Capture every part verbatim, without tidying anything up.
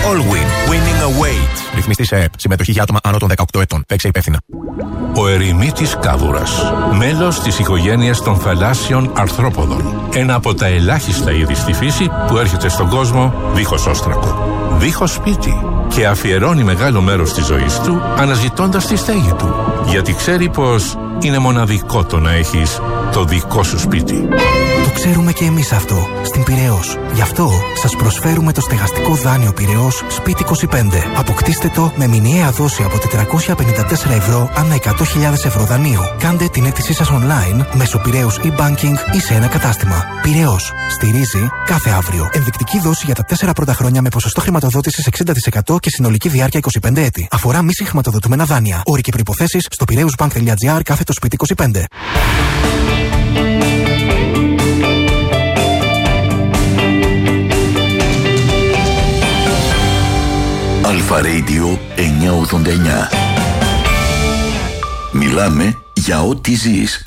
Allwyn. Winning Awaits. Ρυθμιστή σε ΕΠ. Συμμετοχή για άτομα άνω των δεκαοκτώ ετών. Παίξε υπεύθυνα. Ο ερημίτης κάβουρας. Μέλος της οικογένειας των θαλάσσιων αρθρόποδων. Ένα από τα ελάχιστα είδη στη φύση που έρχεται στον κόσμο δίχως όστρακο. Δίχως σπίτι. Και αφιερώνει μεγάλο μέρος της ζωής του αναζητώντας τη στέγη του. Γιατί ξέρει πως είναι μοναδικό το να έχεις το δικό σου σπίτι. Το ξέρουμε και εμείς αυτό στην Πειραιώς. Γι' αυτό σας προσφέρουμε το στεγαστικό δάνειο Πειραιώς Σπίτι είκοσι πέντε. Αποκτήστε το με μηνιαία δόση από τετρακόσια πενήντα τέσσερα ευρώ ανά εκατό χιλιάδες ευρώ δανείου. Κάντε την αίτησή σας online μέσω Πειραιώς e-banking ή σε ένα κατάστημα. Πειραιώς. Στηρίζει κάθε αύριο. Ενδεικτική δόση για τα τέσσερα πρώτα χρόνια με ποσοστό χρηματοδότησης εξήντα τοις εκατό και συνολική διάρκεια είκοσι πέντε έτη. Αφορά μη συγχρηματοδοτούμενα δάνεια. Όροι και προϋποθέσεις στο πειραιούσbank.gr κάθετο σπίτι είκοσι πέντε. Αλφα Radio εννιακόσια ογδόντα εννιά. Μιλάμε για ό,τι ζεις.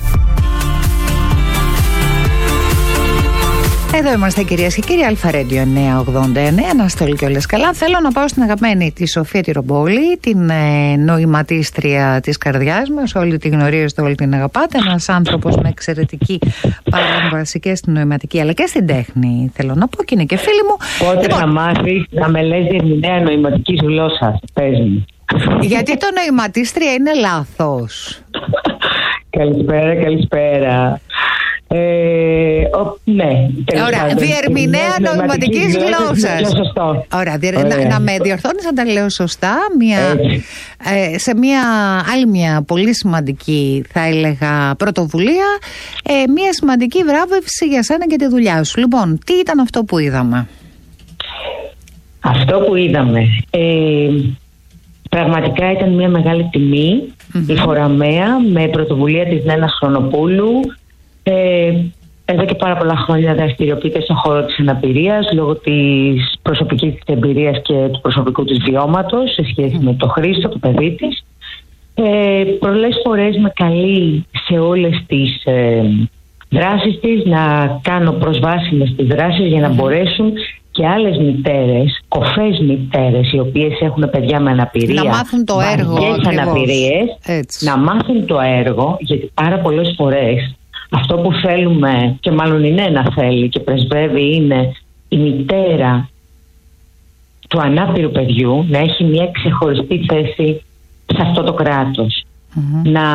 Εδώ είμαστε κυρίες και κύριοι, Αλφα Radio εννιακόσια ογδόντα εννέα, να είστε όλοι και όλες καλά. Θέλω να πάω στην αγαπημένη τη Σοφία τη Ρομπόλη, την ε, νοηματίστρια της καρδιάς μας. Όλοι τη γνωρίζετε, όλοι την αγαπάτε. Ένας άνθρωπος με εξαιρετική παρέμβαση και στην νοηματική αλλά και στην τέχνη, θέλω να πω, και είναι και φίλη μου. Πότε λοιπόν, θα μάθεις να με λες διερμηνέα νοηματικής γλώσσας, πες μου. Γιατί το νοηματίστρια είναι λάθος. Καλησπέρα, καλησπέρα. Ε, ο, ναι, ωραία, διερμηνέα νοηματικής γλώσσας. Ωραία, διερ... Ωραία. Να, να με διορθώνεις αν τα λέω σωστά. Μια, ε, σε μια άλλη μια πολύ σημαντική, θα έλεγα, πρωτοβουλία, ε, μια σημαντική βράβευση για σένα και τη δουλειά σου. Λοιπόν, τι ήταν αυτό που είδαμε? Αυτό που είδαμε ε, πραγματικά ήταν μια μεγάλη τιμή, mm-hmm. η Χωραμαία, με πρωτοβουλία της Νένας Χρονοπούλου. Ε, εδώ και πάρα πολλά χρόνια δραστηριοποιείται στον χώρο της αναπηρίας λόγω της προσωπικής της εμπειρίας και του προσωπικού της βιώματος σε σχέση με το Χρήστο, το παιδί της. Ε, πολλές φορές με καλεί σε όλες τις ε, δράσεις της να κάνω προσβάσιμες τις δράσεις για να μπορέσουν και άλλες μητέρες, κοφές μητέρες, οι οποίες έχουν παιδιά με αναπηρία, να μάθουν το έργο, αναπηρίες, να μάθουν το έργο, γιατί πάρα πολλές φορές αυτό που θέλουμε, και μάλλον η Νένα θέλει και πρεσβεύει, είναι η μητέρα του ανάπηρου παιδιού να έχει μια ξεχωριστή θέση σε αυτό το κράτος. Mm-hmm. Να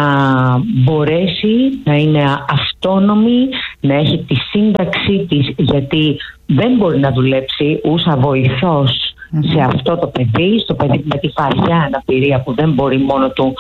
μπορέσει να είναι αυτόνομη, να έχει τη σύνταξή της, γιατί δεν μπορεί να δουλέψει ούσα βοηθός mm-hmm. σε αυτό το παιδί, στο παιδί με τη βαριά αναπηρία που δεν μπορεί μόνο του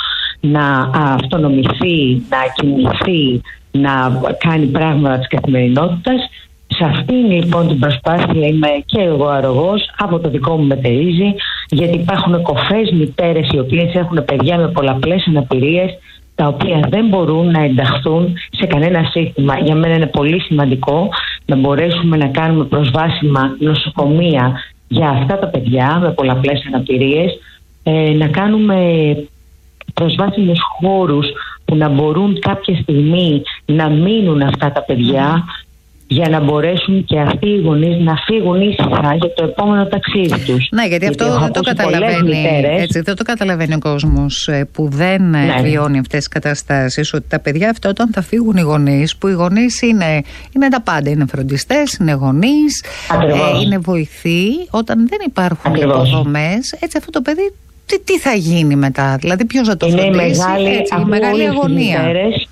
να αυτονομηθεί, να κινηθεί, να κάνει πράγματα της καθημερινότητας. Σε αυτήν λοιπόν την προσπάθεια είμαι και εγώ αρρωγός, από το δικό μου μετερίζει, γιατί υπάρχουν κοφές μητέρες οι οποίες έχουν παιδιά με πολλαπλές αναπηρίες, τα οποία δεν μπορούν να ενταχθούν σε κανένα σύστημα. Για μένα είναι πολύ σημαντικό να μπορέσουμε να κάνουμε προσβάσιμα νοσοκομεία για αυτά τα παιδιά με πολλαπλές αναπηρίες, ε, να κάνουμε προσβάσιμους χώρους που να μπορούν κάποια στιγμή να μείνουν αυτά τα παιδιά, για να μπορέσουν και αυτοί οι γονείς να φύγουν ήσυχα για το επόμενο ταξίδι τους. Ναι, γιατί, γιατί αυτό δεν το καταλαβαίνει, μητέρες, έτσι, δεν το καταλαβαίνει ο κόσμος που δεν ναι. βιώνει αυτές τις καταστάσεις, ότι τα παιδιά αυτά όταν θα φύγουν οι γονείς, που οι γονείς είναι, είναι τα πάντα, είναι φροντιστές, είναι γονείς, ε, είναι βοηθοί, όταν δεν υπάρχουν υποδομές, έτσι αυτό το παιδί τι, τι θα γίνει μετά, δηλαδή ποιος θα το είναι φροντίσει, μεγάλη, έτσι, η μεγάλη αγωνία.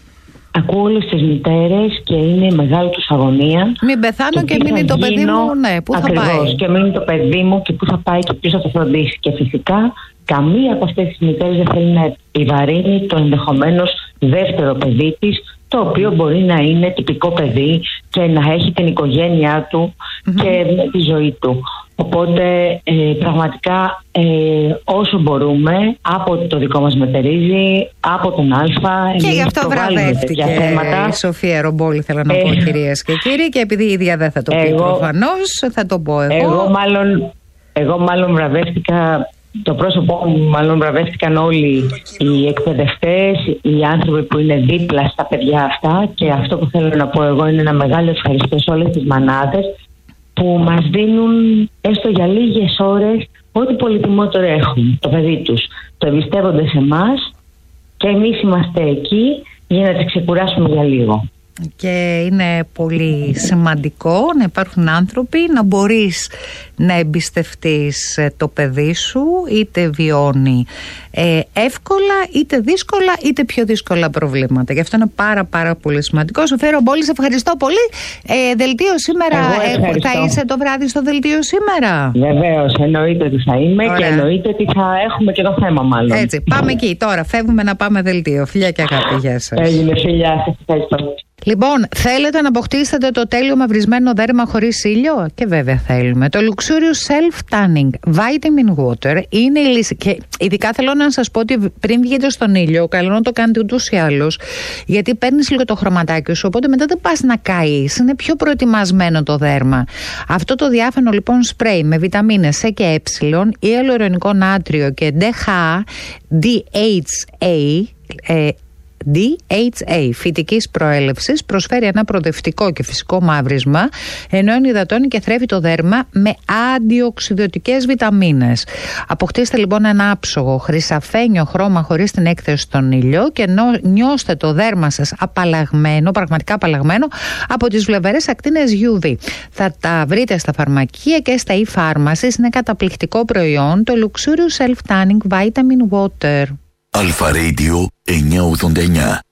Ακούω όλες τις μητέρες και είναι η μεγάλη τους αγωνία. Μην πεθάνω και, και μείνει το παιδί μου, ναι, πού ακριβώς, θα πάει. Και μείνει το παιδί μου και πού θα πάει και ποιος θα το φροντίσει. Και φυσικά καμία από αυτές τις μητέρες δεν θέλει να επιβαρύνει το ενδεχομένως δεύτερο παιδί της, το οποίο μπορεί να είναι τυπικό παιδί και να έχει την οικογένειά του mm-hmm. και τη ζωή του. Οπότε ε, πραγματικά ε, όσο μπορούμε από το δικό μας μετερίζει, από τον Αλφα, και γι' αυτό βραβεύτηκε η Σοφία Ρομπόλη, θέλω να ε, πω κυρίες και κύριοι, και επειδή η ίδια δεν θα το πει προφανώς, θα το πω εγώ. Εγώ μάλλον, εγώ μάλλον βραβεύτηκα, το πρόσωπό μου μάλλον βραβεύτηκαν όλοι οι εκπαιδευτές, οι άνθρωποι που είναι δίπλα στα παιδιά αυτά, και αυτό που θέλω να πω εγώ είναι ένα μεγάλο ευχαριστώ σε όλες τις μανάδες που μας δίνουν έστω για λίγες ώρες ό,τι πολυτιμότερο έχουν, το παιδί τους. Το εμπιστεύονται σε εμάς και εμείς είμαστε εκεί για να τις ξεκουράσουμε για λίγο. Και είναι πολύ σημαντικό να υπάρχουν άνθρωποι, να μπορείς να εμπιστευτείς το παιδί σου, είτε βιώνει ε, εύκολα, είτε δύσκολα, είτε πιο δύσκολα προβλήματα. Γι' αυτό είναι πάρα πάρα πολύ σημαντικό. Σοφία Ρομπόλη, σε ευχαριστώ πολύ. Ε, δελτίο σήμερα, ε, θα είσαι το βράδυ στο δελτίο σήμερα? Βεβαίως, εννοείται ότι θα είμαι. Ωραία. Και εννοείται ότι θα έχουμε και το θέμα μάλλον. Έτσι, πάμε εκεί τώρα, φεύγουμε να πάμε δελτίο. Φιλιά και αγάπη, γεια σας. Έγινε, φιλιά, σας ευχαριστώ. Λοιπόν, θέλετε να αποκτήσετε το τέλειο μαυρισμένο δέρμα χωρίς ήλιο? Και βέβαια θέλουμε. Το Luxurious Self Tanning Vitamin Water είναι η λύση. Και ειδικά θέλω να σας πω ότι πριν βγείτε στον ήλιο, καλό να το κάνετε ούτως ή άλλως, γιατί παίρνεις λίγο το χρωματάκι σου, οπότε μετά δεν πας να καείς. Είναι πιο προετοιμασμένο το δέρμα. Αυτό το διάφανο λοιπόν σπρέι με βιταμίνες C και Ε, υαλουρονικό νάτριο και ντι έιτς έι, ε, ντι έιτς έι φυτικής προέλευσης, προσφέρει ένα προοδευτικό και φυσικό μαύρισμα, ενώ ενυδατώνει και θρέφει το δέρμα με αντιοξυδοτικές βιταμίνες. Αποκτήστε λοιπόν ένα άψογο χρυσαφένιο χρώμα χωρίς την έκθεση στον ήλιο και νιώστε το δέρμα σας απαλλαγμένο, πραγματικά απαλλαγμένο από τις βλαβερές ακτίνες γιου βι. Θα τα βρείτε στα φαρμακεία και στα e-pharmacies. Είναι καταπληκτικό προϊόν, το Luxurious Self Tanning Vitamin Water. Αλφα Radio εννιακόσια ογδόντα εννιά.